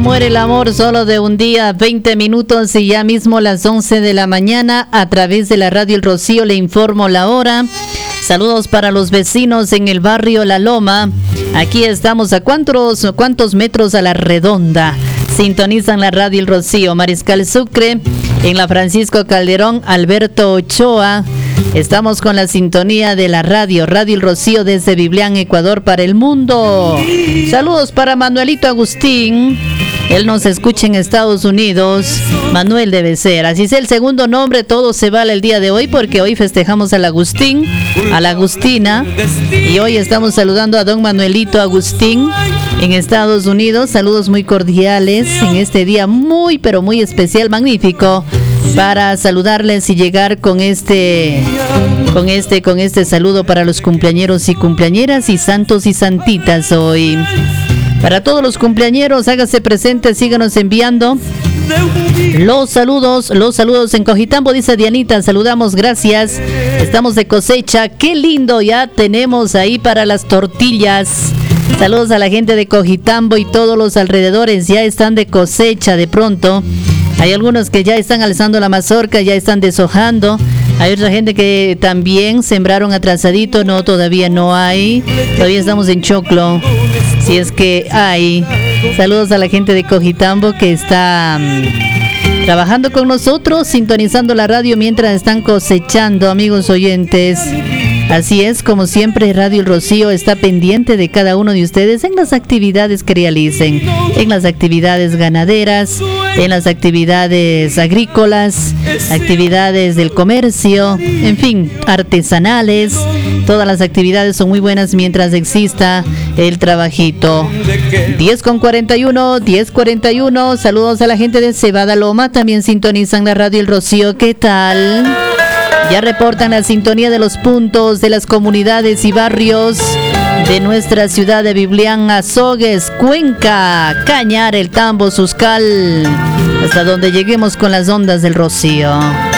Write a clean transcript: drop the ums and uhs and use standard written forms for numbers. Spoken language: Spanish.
Muere el amor solo de un día, 20 minutos y ya mismo las 11 de la mañana. A través de la radio El Rocío le informo la hora. Saludos para los vecinos en el barrio La Loma. Aquí estamos a cuántos metros a la redonda. Sintonizan la radio El Rocío. Mariscal Sucre, en la Francisco Calderón, Alberto Ochoa. Estamos con la sintonía de la radio El Rocío desde Biblián, Ecuador, para el mundo. Saludos para Manuelito Agustín. Él nos escucha en Estados Unidos. Manuel debe ser. Así es el segundo nombre. Todo se vale el día de hoy porque hoy festejamos al Agustín, a la Agustina. Y hoy estamos saludando a don Manuelito Agustín en Estados Unidos. Saludos muy cordiales en este día muy, pero muy especial, magnífico, para saludarles y llegar con este saludo para los cumpleañeros y cumpleañeras y santos y santitas hoy. Para todos los cumpleañeros, hágase presente, síganos enviando los saludos en Cojitambo, dice Dianita, saludamos, gracias. Estamos de cosecha, qué lindo, ya tenemos ahí para las tortillas. Saludos a la gente de Cojitambo y todos los alrededores, ya están de cosecha de pronto. Hay algunos que ya están alzando la mazorca, ya están deshojando. Hay otra gente que también sembraron atrasadito, no, todavía no hay. Todavía estamos en choclo, si es que hay. Saludos a la gente de Cojitambo que está trabajando con nosotros, sintonizando la radio mientras están cosechando, amigos oyentes. Así es, como siempre, Radio El Rocío está pendiente de cada uno de ustedes en las actividades que realicen, en las actividades ganaderas, en las actividades agrícolas, actividades del comercio, en fin, artesanales. Todas las actividades son muy buenas mientras exista el trabajito. 10:41, saludos a la gente de Cebada Loma, también sintonizan la Radio El Rocío, ¿qué tal? Ya reportan la sintonía de los puntos de las comunidades y barrios de nuestra ciudad de Biblián, Azogues, Cuenca, Cañar, El Tambo, Suscal, hasta donde lleguemos con las ondas del Rocío.